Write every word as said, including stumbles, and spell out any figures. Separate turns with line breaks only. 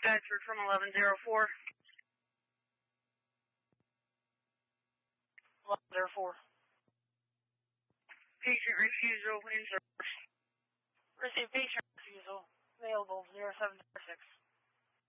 Bedford from eleven zero four. eleven zero four. Patient refusal in service. Receive patient refusal. Available zero seven zero six.